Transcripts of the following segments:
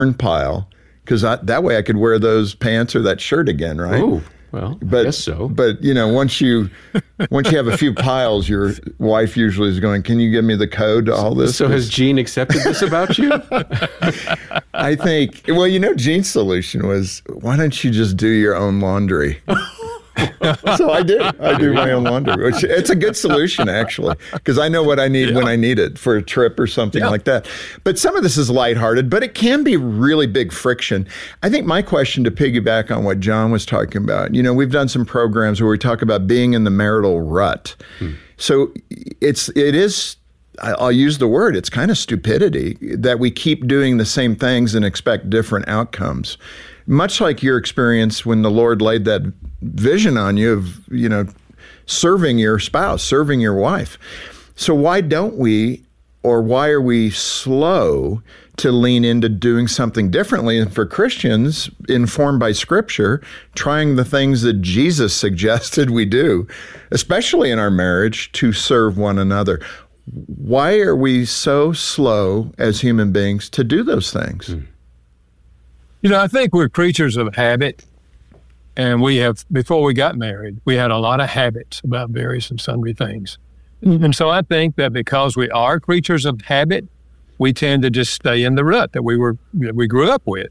pile, because that way I could wear those pants or that shirt again, right? Oh, well, I guess so. But once you have a few piles, your wife usually is going, "Can you give me the code to all this?" So has Gene accepted this about you? I think. Well, Gene's solution was, "Why don't you just do your own laundry?" So I do. I do my own laundry, which it's a good solution, actually, because I know what I need when I need it for a trip or something like that. But some of this is lighthearted, but it can be really big friction. I think my question, to piggyback on what John was talking about, we've done some programs where we talk about being in the marital rut. So it is, I'll use the word, it's kind of stupidity that we keep doing the same things and expect different outcomes. Much like your experience when the Lord laid that vision on you of, serving your spouse, serving your wife. So why don't we, or why are we slow to lean into doing something differently? And for Christians, informed by Scripture, trying the things that Jesus suggested we do, especially in our marriage, to serve one another. Why are we so slow as human beings to do those things? I think we're creatures of habit, and before we got married, we had a lot of habits about various and sundry things. And so I think that because we are creatures of habit, we tend to just stay in the rut that we grew up with,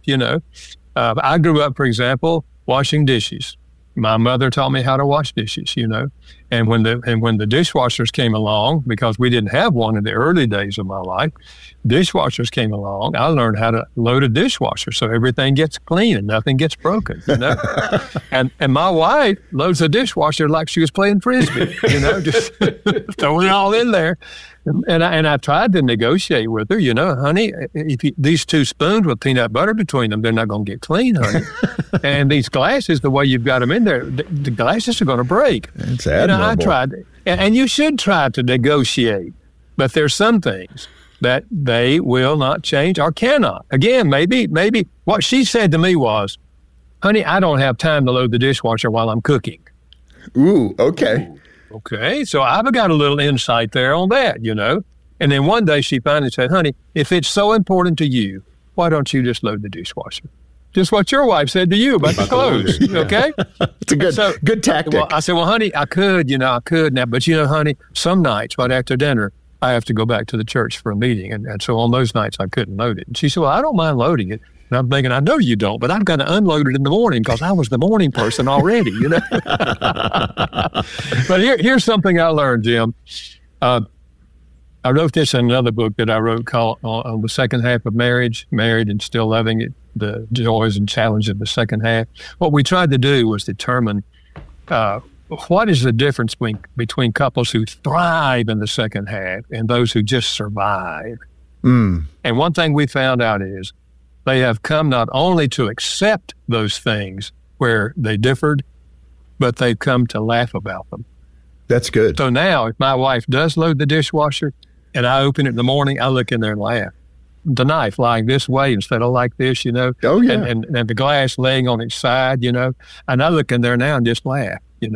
I grew up, for example, washing dishes. My mother taught me how to wash dishes, and when the dishwashers came along, because we didn't have one in the early days of my life, dishwashers came along. I learned how to load a dishwasher so everything gets clean and nothing gets broken, and my wife loads a dishwasher like she was playing Frisbee, just throwing it all in there. And I tried to negotiate with her, honey, these 2 spoons with peanut butter between them, they're not going to get clean, honey. And these glasses, the way you've got them in there, the glasses are going to break. It's admirable. I tried, and you should try to negotiate, but there's some things that they will not change or cannot. Again, maybe what she said to me was, honey, I don't have time to load the dishwasher while I'm cooking. Ooh, okay. Okay, so I've got a little insight there on that, And then one day she finally said, honey, if it's so important to you, why don't you just load the dishwasher? Just what your wife said to you about the clothes, okay? It's a good tactic. Well, I said, well, honey, I could now. But, honey, some nights right after dinner, I have to go back to the church for a meeting. And so on those nights, I couldn't load it. And she said, well, I don't mind loading it. And I'm thinking, I know you don't, but I've got to unload it in the morning because I was the morning person already, But here's something I learned, Jim. I wrote this in another book that I wrote called On the Second Half of Marriage, Married and Still Loving It, the joys and challenges of the second half. What we tried to do was determine what is the difference between couples who thrive in the second half and those who just survive. And one thing we found out is they have come not only to accept those things where they differed, but they've come to laugh about them. That's good. So now if my wife does load the dishwasher and I open it in the morning, I look in there and laugh. The knife lying this way instead of like this, Oh, yeah. And the glass laying on its side, and I look in there now and just laugh,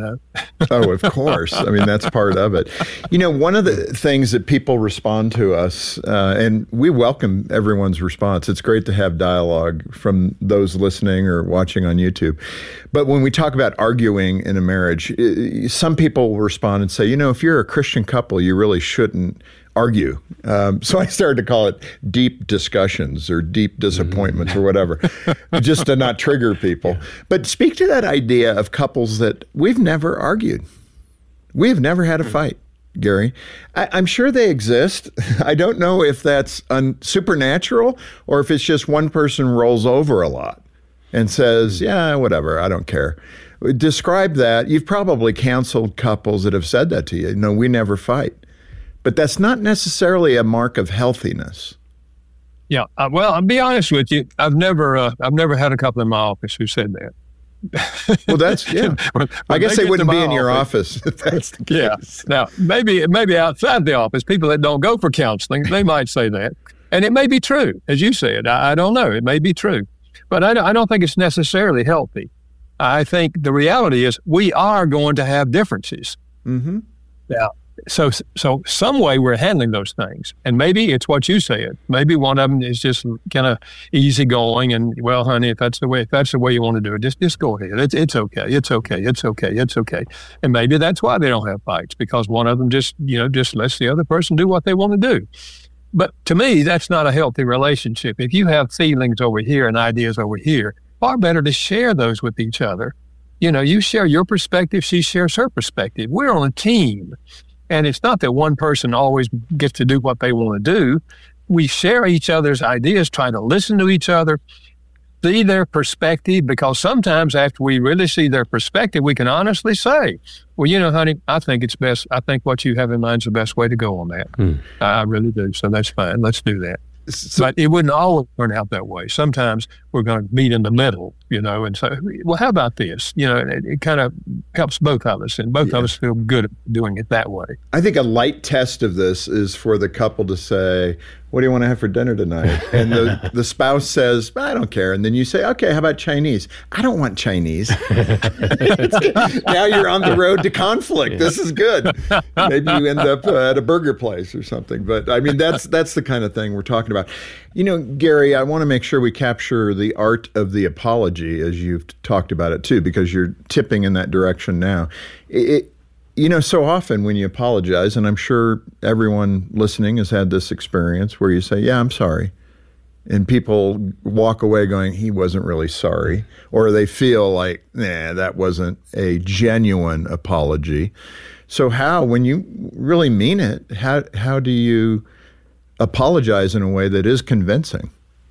Oh, of course. I mean, that's part of it. One of the things that people respond to us, and we welcome everyone's response. It's great to have dialogue from those listening or watching on YouTube. But when we talk about arguing in a marriage, some people will respond and say, if you're a Christian couple, you really shouldn't argue. So I started to call it deep discussions or deep disappointments or whatever, just to not trigger people. But speak to that idea of couples that we've never argued. We've never had a fight, Gary. I'm sure they exist. I don't know if that's supernatural or if it's just one person rolls over a lot and says, yeah, whatever, I don't care. Describe that. You've probably counseled couples that have said that to you. No, we never fight. But that's not necessarily a mark of healthiness. Yeah. Well, I'll be honest with you. I've never had a couple in my office who said that. Well, that's, yeah. I guess they wouldn't be in your office if that's the case. Yeah. Now, maybe outside the office, people that don't go for counseling, they might say that. And it may be true, as you said. I don't know. It may be true. But I don't think it's necessarily healthy. I think the reality is we are going to have differences. Mm-hmm. Now, So some way we're handling those things. And maybe it's what you said. Maybe one of them is just kind of easygoing and, well, honey, if that's the way you want to do it, just go ahead. It's okay. And maybe that's why they don't have fights, because one of them just lets the other person do what they want to do. But to me, that's not a healthy relationship. If you have feelings over here and ideas over here, far better to share those with each other. You share your perspective, she shares her perspective. We're on a team. And it's not that one person always gets to do what they want to do. We share each other's ideas, try to listen to each other, see their perspective, because sometimes after we really see their perspective, we can honestly say, well, honey, I think it's best. I think what you have in mind is the best way to go on that. I really do. So that's fine. Let's do that. But it wouldn't always turn out that way. Sometimes we're going to meet in the middle, and say, well, how about this? It kind of helps both of us, and both of us feel good at doing it that way. I think a light test of this is for the couple to say, what do you want to have for dinner tonight? And the spouse says, I don't care. And then you say, okay, how about Chinese? I don't want Chinese. Now you're on the road to conflict. This is good. Maybe you end up at a burger place or something. But I mean, that's the kind of thing we're talking about. Gary, I want to make sure we capture the art of the apology as you've talked about it too, because you're tipping in that direction now. So often when you apologize, and I'm sure everyone listening has had this experience where you say, yeah, I'm sorry. And people walk away going, he wasn't really sorry. Or they feel like, that wasn't a genuine apology. So when you really mean it, how do you apologize in a way that is convincing?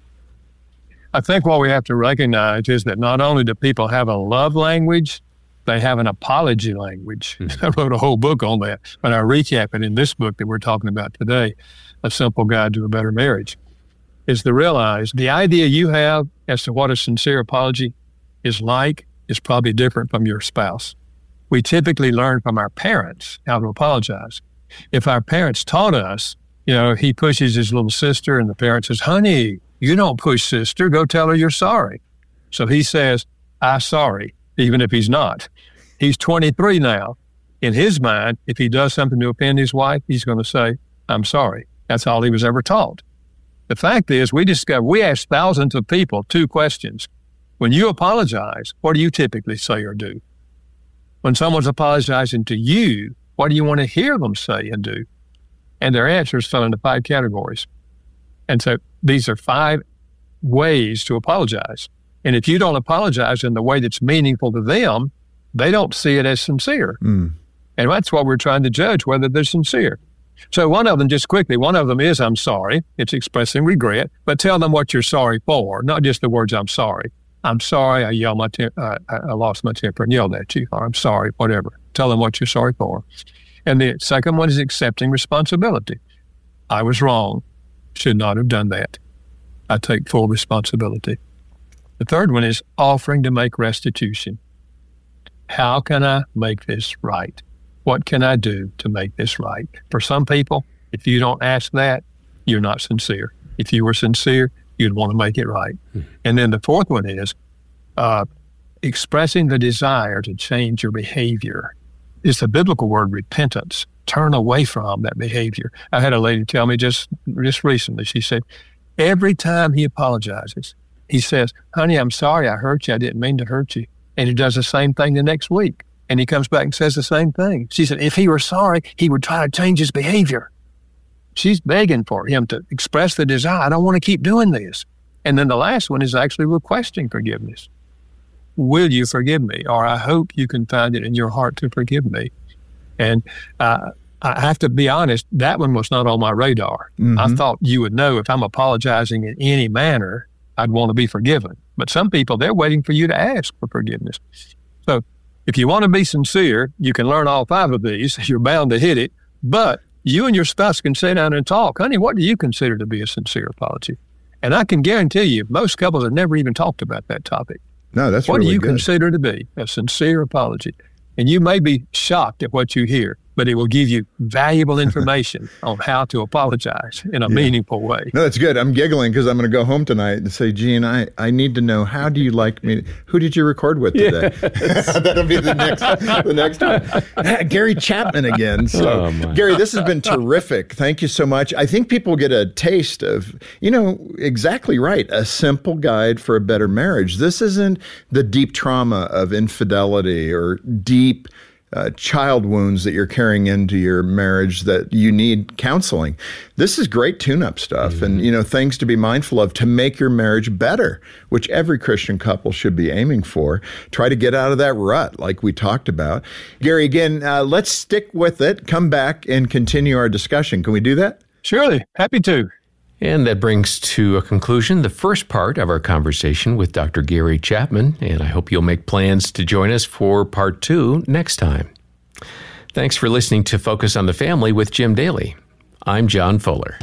I think what we have to recognize is that not only do people have a love language, they have an apology language. I wrote a whole book on that, but I recap it in this book that we're talking about today, A Simple Guide to a Better Marriage, is to realize the idea you have as to what a sincere apology is probably different from your spouse. We typically learn from our parents how to apologize. If our parents taught us, he pushes his little sister and the parent says, honey, you don't push sister, go tell her you're sorry. So he says, I'm sorry, even if he's not. He's 23 now. In his mind, if he does something to offend his wife, he's going to say, I'm sorry. That's all he was ever taught. The fact is, we asked thousands of people 2 questions. When you apologize, what do you typically say or do? When someone's apologizing to you, what do you want to hear them say and do? And their answers fell into 5 categories. And so these are 5 ways to apologize. And if you don't apologize in the way that's meaningful to them, they don't see it as sincere. And that's what we're trying to judge, whether they're sincere. So one of them is, I'm sorry. It's expressing regret, but tell them what you're sorry for, not just the words, I'm sorry. I'm sorry, I lost my temper and yelled at you, or I'm sorry, whatever. Tell them what you're sorry for. And the second one is accepting responsibility. I was wrong, should not have done that. I take full responsibility. The third one is offering to make restitution. How can I make this right? What can I do to make this right? For some people, if you don't ask that, you're not sincere. If you were sincere, you'd want to make it right. And then the fourth one is expressing the desire to change your behavior. It's the biblical word repentance. Turn away from that behavior. I had a lady tell me just recently, she said, every time he apologizes, he says, honey, I'm sorry I hurt you. I didn't mean to hurt you. And he does the same thing the next week. And he comes back and says the same thing. She said, if he were sorry, he would try to change his behavior. She's begging for him to express the desire. I don't want to keep doing this. And then the last one is actually requesting forgiveness. Will you forgive me? Or I hope you can find it in your heart to forgive me. And I have to be honest, that one was not on my radar. I thought you would know if I'm apologizing in any manner, I'd want to be forgiven. But some people, they're waiting for you to ask for forgiveness. So if you want to be sincere, you can learn all 5 of these. You're bound to hit it. But you and your spouse can sit down and talk. Honey, what do you consider to be a sincere apology? And I can guarantee you, most couples have never even talked about that topic. No, that's what really do you good. Consider to be a sincere apology? And you may be shocked at what you hear. but it will give you valuable information on how to apologize in a meaningful way. No, that's good. I'm giggling because I'm going to go home tonight and say, Gene, I need to know, how do you like me? Who did you record with today? Yes. That'll be the next time. Gary Chapman again. So, Gary, this has been terrific. Thank you so much. I think people get a taste of, exactly right, a simple guide for a better marriage. This isn't the deep trauma of infidelity or deep child wounds that you're carrying into your marriage that you need counseling. This is great tune-up stuff and, things to be mindful of to make your marriage better, which every Christian couple should be aiming for. Try to get out of that rut like we talked about. Gary, again, let's stick with it, come back and continue our discussion. Can we do that? Surely. Happy to. And that brings to a conclusion the first part of our conversation with Dr. Gary Chapman, and I hope you'll make plans to join us for part 2 next time. Thanks for listening to Focus on the Family with Jim Daly. I'm John Fuller.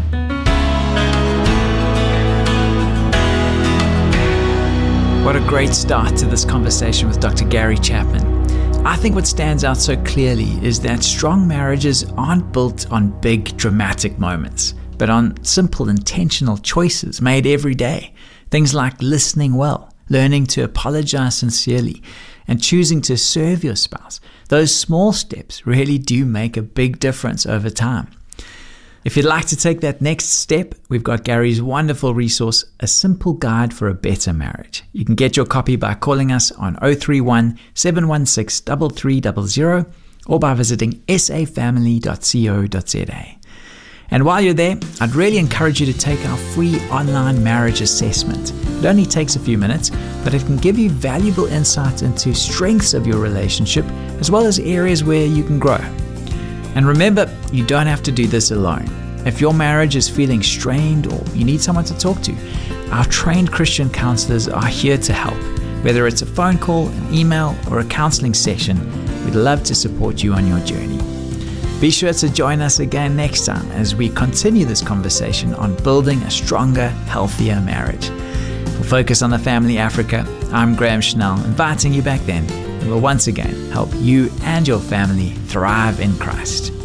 What a great start to this conversation with Dr. Gary Chapman. I think what stands out so clearly is that strong marriages aren't built on big, dramatic moments, but on simple, intentional choices made every day. Things like listening well, learning to apologize sincerely, and choosing to serve your spouse. Those small steps really do make a big difference over time. If you'd like to take that next step, we've got Gary's wonderful resource, A Simple Guide for a Better Marriage. You can get your copy by calling us on 031 716 3300 or by visiting safamily.co.za. And while you're there, I'd really encourage you to take our free online marriage assessment. It only takes a few minutes, but it can give you valuable insight into strengths of your relationship, as well as areas where you can grow. And remember, you don't have to do this alone. If your marriage is feeling strained or you need someone to talk to, our trained Christian counselors are here to help. Whether it's a phone call, an email, or a counseling session, we'd love to support you on your journey. Be sure to join us again next time as we continue this conversation on building a stronger, healthier marriage. For Focus on the Family Africa, I'm Graham Schnell, inviting you back then, and we'll once again help you and your family thrive in Christ.